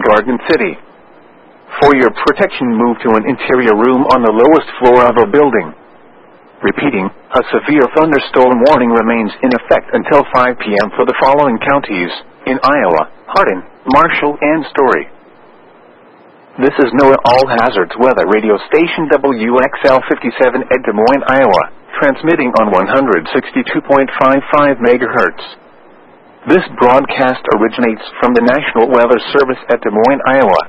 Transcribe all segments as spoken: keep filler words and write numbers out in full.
Garden City. For your protection, move to an interior room on the lowest floor of a building. Repeating, a severe thunderstorm warning remains in effect until five p m for the following counties in Iowa: Hardin, Marshall, and Story. This is NOAA All Hazards Weather Radio Station W X L fifty-seven at Des Moines, Iowa, transmitting on one hundred sixty-two point five five megahertz. This broadcast originates from the National Weather Service at Des Moines, Iowa.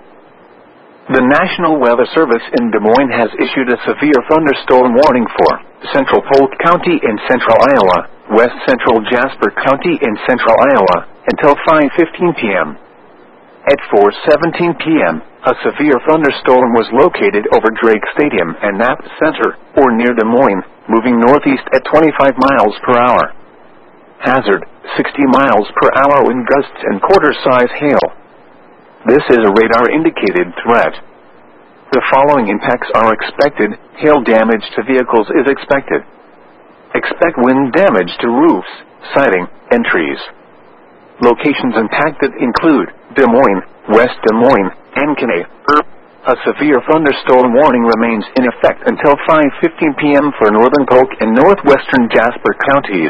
The National Weather Service in Des Moines has issued a severe thunderstorm warning for Central Polk County in central Iowa, West Central Jasper County in central Iowa, until five fifteen p m At four seventeen p m, a severe thunderstorm was located over Drake Stadium and Knapp Center, or near Des Moines, moving northeast at twenty-five miles per hour. Hazard, sixty miles per hour wind gusts and quarter-size hail. This is a radar-indicated threat. The following impacts are expected. Hail damage to vehicles is expected. Expect wind damage to roofs, siding, and trees. Locations impacted include Des Moines, West Des Moines, Ankeny. A severe thunderstorm warning remains in effect until five fifteen p m for northern Polk and northwestern Jasper counties.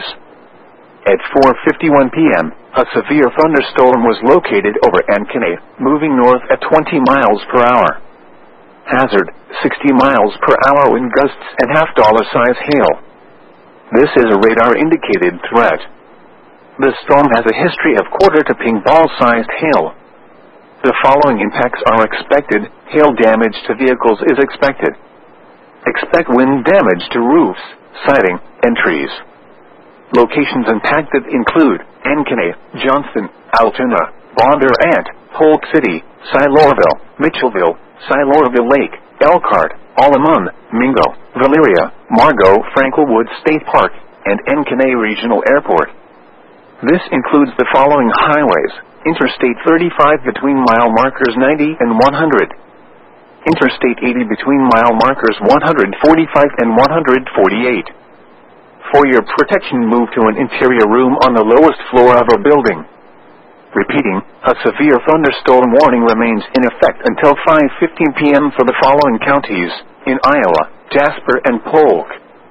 At four fifty-one p m, a severe thunderstorm was located over Ankeny, moving north at twenty miles per hour. Hazard, sixty miles per hour wind gusts and half-dollar-size hail. This is a radar-indicated threat. The storm has a history of quarter-to-ping ball-sized hail. The following impacts are expected. Hail damage to vehicles is expected. Expect wind damage to roofs, siding, and trees. Locations impacted include Ankeny, Johnston, Altoona, Bondurant, Polk City, Silourville, Mitchellville, Silourville Lake, Elkhart, Allemande, Mingo, Valeria, Margot, Frankelwood State Park, and Ankeny Regional Airport. This includes the following highways: Interstate thirty-five between mile markers ninety and one hundred. Interstate eighty between mile markers one hundred forty-five and one hundred forty-eight. For your protection, move to an interior room on the lowest floor of a building. Repeating, a severe thunderstorm warning remains in effect until five fifteen p m for the following counties in Iowa: Jasper and Polk.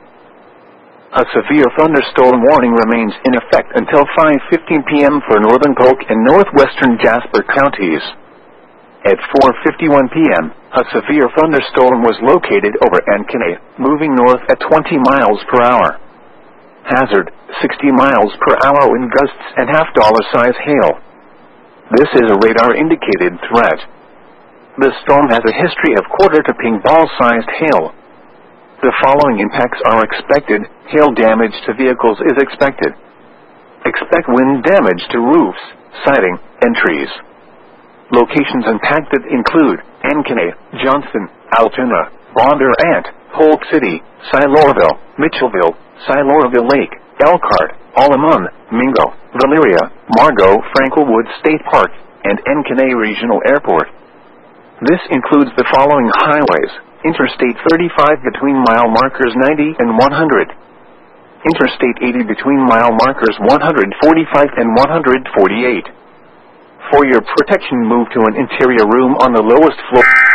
A severe thunderstorm warning remains in effect until five fifteen p m for northern Polk and northwestern Jasper counties. At four fifty-one p m, a severe thunderstorm was located over Ankeny, moving north at twenty miles per hour. Hazard, sixty miles per hour wind gusts and half-dollar-size hail. This is a radar-indicated threat. The storm has a history of quarter-to-ping ball-sized hail. The following impacts are expected. Hail damage to vehicles is expected. Expect wind damage to roofs, siding, and trees. Locations impacted include Ankeny, Johnston, Altoona, Bondurant, Polk City, Silourville, Mitchellville, Silourville Lake, Elkhart, Allemande, Mingo, Valeria, Margot, Frankelwood State Park, and Ankeny Regional Airport. This includes the following highways: Interstate thirty-five between mile markers ninety and one hundred. Interstate eighty between mile markers one hundred forty-five and one hundred forty-eight. For your protection, move to an interior room on the lowest floor.